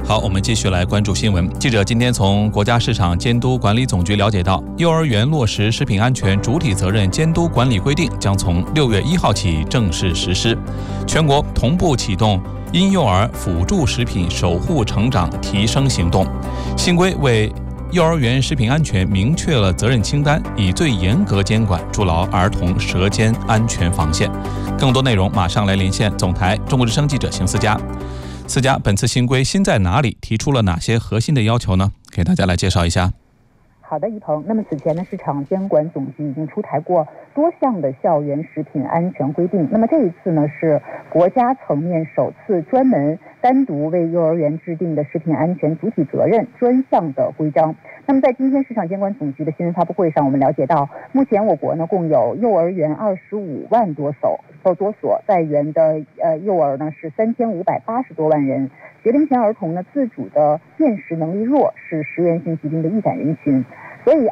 好，我们继续来关注新闻。记者今天从国家市场监督管理总局了解到，幼儿园落实食品安全主体责任监督管理规定将从6月1号起正式实施，全国同步启动婴幼儿辅助食品守护成长提升行动。新规为幼儿园食品安全明确了责任清单，以最严格监管筑牢儿童舌尖安全防线。更多内容马上来连线总台中国之声记者邢思佳。思佳，本次新规新在哪里？提出了哪些核心的要求呢？给大家来介绍一下。 好的，一鹏。那么此前呢，市场监管总局已经出台过多项的校园食品安全规定。那么这一次呢，是国家层面首次专门单独为幼儿园制定的食品安全主体责任专项的规章。那么在今天市场监管总局的新闻发布会上，我们了解到，目前我国呢共有幼儿园25万多所，在园的幼儿呢是3580多万人。学龄前儿童呢自主的辨识能力弱，是食源性疾病的易感人群。所以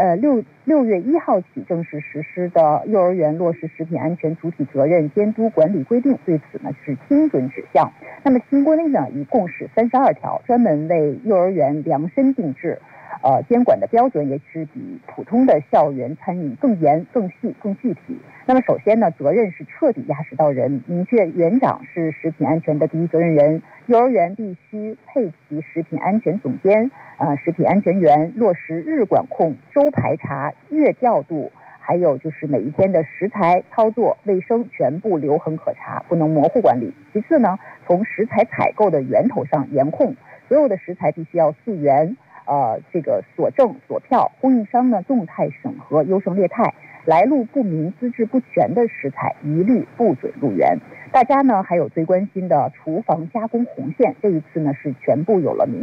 6月1号起正式实施的幼儿园落实食品安全主体责任监督管理规定，对此呢是精准指向。那么新规呢一共是32条，专门为幼儿园量身定制。监管的标准也是比普通的校园餐饮更严、更细、更具体。那么首先呢，责任是彻底压实到人，明确园长是食品安全的第一责任人，幼儿园必须配齐食品安全总监、食品安全员，落实日管控、周排查、月调度，还有就是每一天的食材操作、卫生全部留痕可查，不能模糊管理。其次呢，从食材采购的源头上严控，所有的食材必须要溯源。索证索票，供应商呢动态审核优胜劣汰，来路不明、资质不全的食材一律不准入园。大家呢还有最关心的厨房加工红线，这一次呢是全部有了明